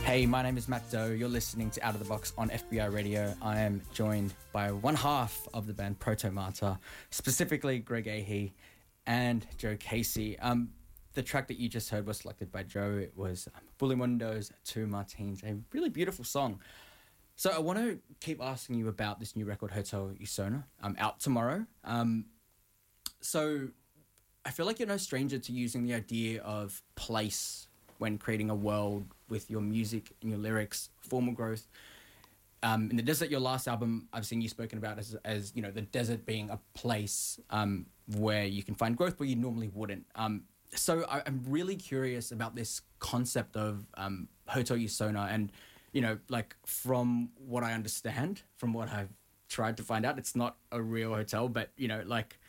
Hey, my name is Matt Doe. You're listening to Out of the Box on FBI Radio. I am joined by one half of the band Proto Martyr, specifically Greg Ahey and Joe Casey. The track that you just heard was selected by Joe. It was Bullymundo's Two Martines, a really beautiful song. So I want to keep asking you about this new record, Hotel Usona, out tomorrow. So I feel like you're no stranger to using the idea of place when creating a world with your music and your lyrics, formal growth. In The Desert, your last album, I've seen you spoken about as you know, the desert being a place where you can find growth where you normally wouldn't. So I'm really curious about this concept of Hotel Usona, and you know, like from what I understand, from what I've tried to find out, it's not a real hotel, but you know, like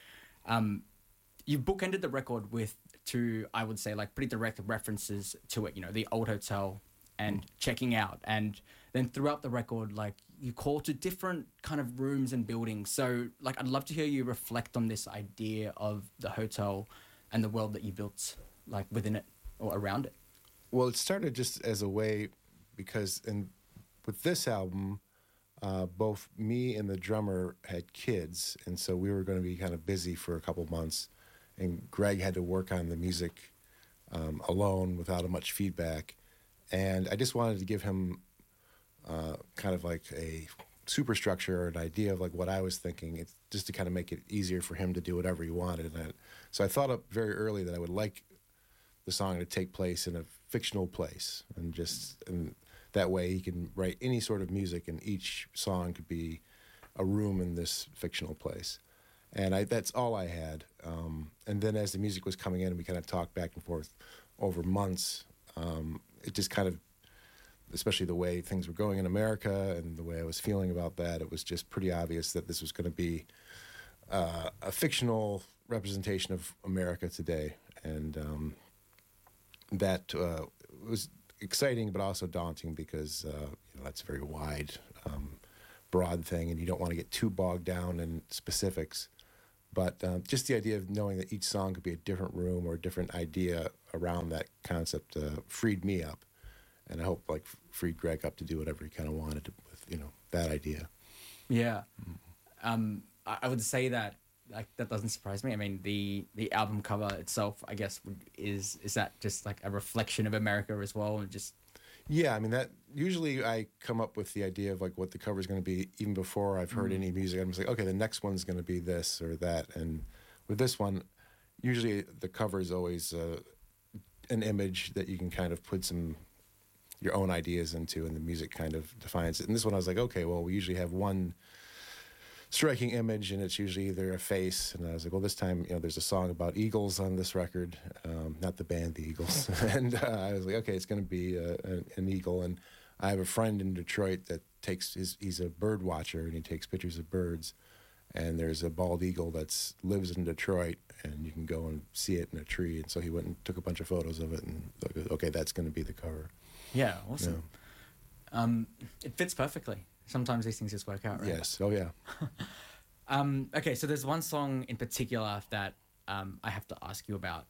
you bookended the record with two, I would say, like pretty direct references to it, you know, the old hotel and checking out. And then throughout the record, like you call to different kind of rooms and buildings. So like, I'd love to hear you reflect on this idea of the hotel and the world that you built like within it or around it. Well, it started just as a way because with this album, both me and the drummer had kids. And so we were going to be kind of busy for a couple months. And Greg had to work on the music alone without much feedback. And I just wanted to give him kind of like a superstructure or an idea of like what I was thinking, it's just to kind of make it easier for him to do whatever he wanted. So I thought up very early that I would like the song to take place in a fictional place. And that way he can write any sort of music, and each song could be a room in this fictional place. And that's all I had. And then as the music was coming in, we kind of talked back and forth over months. It just kind of, especially the way things were going in America and the way I was feeling about that, it was just pretty obvious that this was going to be a fictional representation of America today. And that was exciting, but also daunting because that's a very wide, broad thing, and you don't want to get too bogged down in specifics. But just the idea of knowing that each song could be a different room or a different idea around that concept freed me up, and I hope like freed Greg up to do whatever he kind of wanted to, with that idea. Yeah, I would say that like that doesn't surprise me. I mean, the album cover itself, I guess, is that just like a reflection of America as well, and just. Yeah, I mean, that usually I come up with the idea of like what the cover is going to be even before I've heard any music. I'm just like, okay, the next one's going to be this or that. And with this one, usually the cover is always an image that you can kind of put your own ideas into, and the music kind of defines it. And this one I was like, okay, well, we usually have one striking image, and it's usually either a face. And I was like, well, this time, there's a song about eagles on this record, not the band, the Eagles. And I was like, okay, it's going to be an eagle. And I have a friend in Detroit that he's a bird watcher, and he takes pictures of birds. And there's a bald eagle that lives in Detroit, and you can go and see it in a tree. And so he went and took a bunch of photos of it, and okay, that's going to be the cover. Yeah, awesome. It fits perfectly. Sometimes these things just work out, right? Yes. Oh, yeah. Okay, so there's one song in particular that I have to ask you about.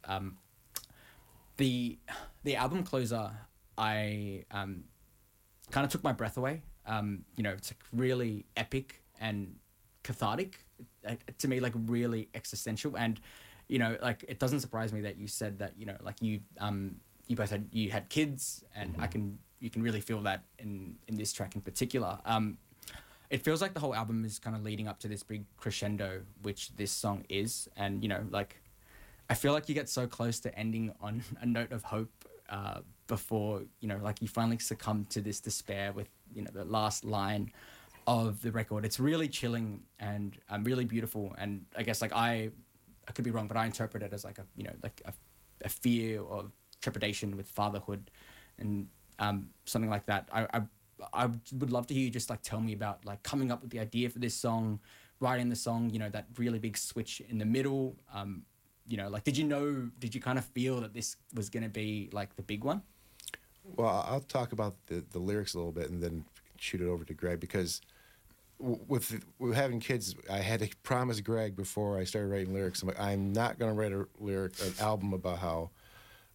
The album closer, I kind of took my breath away. It's like really epic and cathartic to me, like really existential. And like it doesn't surprise me that you said that like you both had kids, and you can really feel that in this track in particular. It feels like the whole album is kind of leading up to this big crescendo, which this song is. And, like, I feel like you get so close to ending on a note of hope before, like you finally succumb to this despair with, the last line of the record. It's really chilling and really beautiful. And I guess, like, I could be wrong, but I interpret it as like a fear or trepidation with fatherhood and something like that. I would love to hear you just like tell me about like coming up with the idea for this song, writing the song, that really big switch in the middle. Like did you kind of feel that this was going to be like the big one? Well, I'll talk about the lyrics a little bit and then shoot it over to Greg, because with having kids, I had to promise Greg before I started writing lyrics, I'm like, I'm not going to write an album about how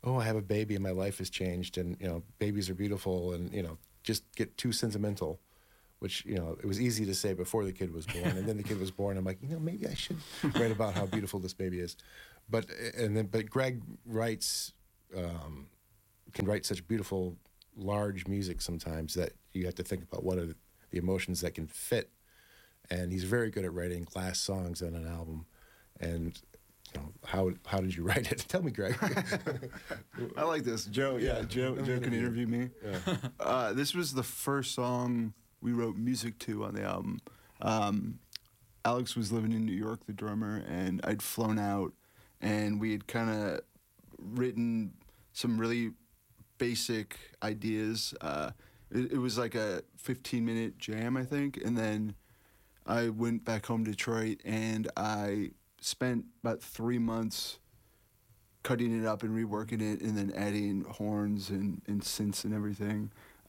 oh, I have a baby and my life has changed, and babies are beautiful, and just get too sentimental, which it was easy to say before the kid was born, and then the kid was born. I'm like, maybe I should write about how beautiful this baby is, but Greg writes can write such beautiful, large music sometimes that you have to think about what are the emotions that can fit, and he's very good at writing glass songs on an album, and. How did you write it? Tell me, Greg. I like this. Joe can interview me. Yeah. This was the first song we wrote music to on the album. Alex was living in New York, the drummer, and I'd flown out, and we had kind of written some really basic ideas. It was like a 15-minute jam, I think, and then I went back home to Detroit, and I spent about 3 months cutting it up and reworking it, and then adding horns and synths and everything.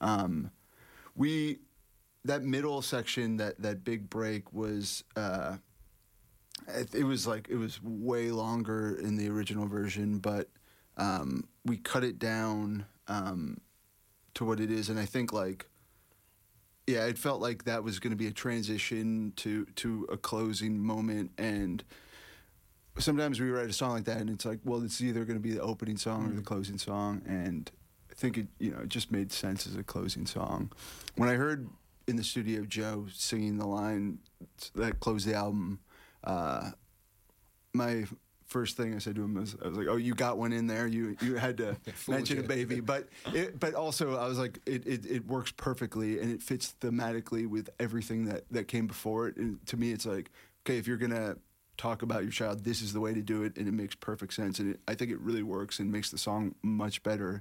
That middle section, that big break was it was way longer in the original version, but we cut it down to what it is, and I think it felt like that was going to be a transition to a closing moment. And sometimes we write a song like that, and it's like, well, it's either going to be the opening song or the closing song, and I think it just made sense as a closing song. When I heard in the studio Joe singing the line that closed the album, my first thing I said to him was, I was like, "Oh, you got one in there. You had to mention a baby," but also I was like, it works perfectly, and it fits thematically with everything that came before it. And to me, it's like, okay, if you're gonna talk about your child, this is the way to do it, and it makes perfect sense, and I think it really works and makes the song much better.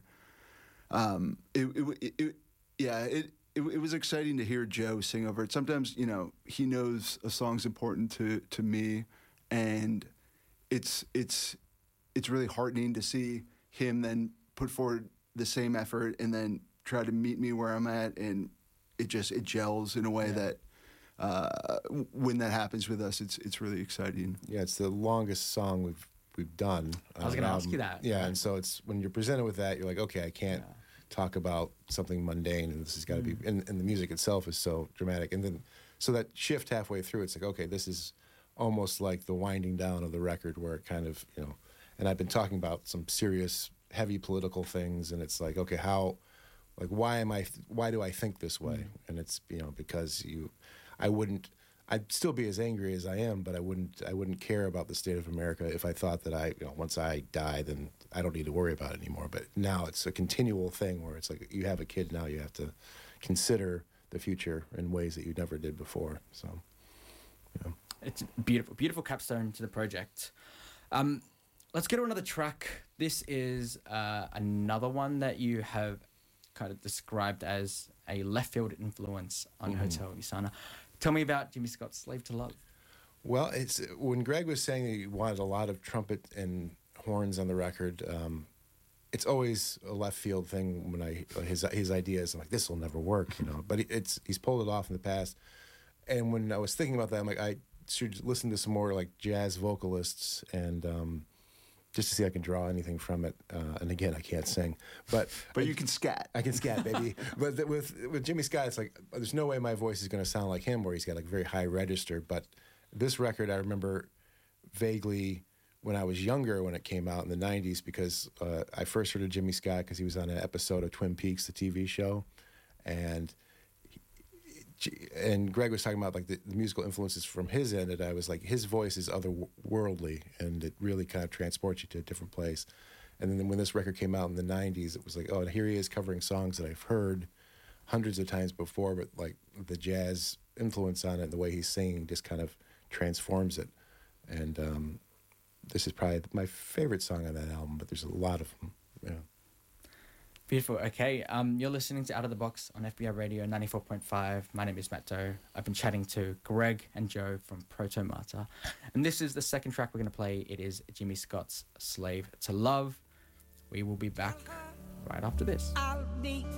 It was exciting to hear Joe sing over it. Sometimes, he knows a song's important to me, and it's really heartening to see him then put forward the same effort and then try to meet me where I'm at, and it gels in a way that when that happens with us, it's really exciting. Yeah, it's the longest song we've done. I was going to ask you that. Yeah, and so it's when you're presented with that, you're like, okay, I can't talk about something mundane, and this has got to be, and the music itself is so dramatic. And then, so that shift halfway through, it's like, okay, this is almost like the winding down of the record, where it kind of, and I've been talking about some serious, heavy political things, and it's like, okay, why do I think this way? And it's, because I'd still be as angry as I am, but I wouldn't care about the state of America if I thought that once I die, then I don't need to worry about it anymore. But now it's a continual thing where it's like, you have a kid now, you have to consider the future in ways that you never did before. So, It's beautiful, beautiful capstone to the project. Let's get to another track. This is another one that you have kind of described as a left field influence on Hotel Usana. Tell me about Jimmy Scott's "Slave to Love." Well, it's when Greg was saying that he wanted a lot of trumpet and horns on the record. It's always a left field thing when his ideas. I'm like, this will never work, But he's pulled it off in the past. And when I was thinking about that, I'm like, I should listen to some more like jazz vocalists and just to see if I can draw anything from it. And again, I can't sing, but you can scat. I can scat, baby. But with Jimmy Scott, it's like there's no way my voice is going to sound like him, where he's got like very high register. But this record, I remember vaguely when I was younger, when it came out in the '90s, because I first heard of Jimmy Scott because he was on an episode of Twin Peaks, the TV show, and Greg was talking about like the musical influences from his end, and I was like, his voice is otherworldly, and it really kind of transports you to a different place. And then when this record came out in the '90s, it was like, oh, and here he is covering songs that I've heard hundreds of times before, but like the jazz influence on it and the way he's singing just kind of transforms it. And this is probably my favorite song on that album, but there's a lot of them. Yeah. Beautiful. Okay, you're listening to Out of the Box on FBI Radio 94.5. My name is Matt Doe. I've been chatting to Greg and Joe from Proto Martyr. And this is the second track we're going to play. It is Jimmy Scott's "Slave to Love." We will be back right after this.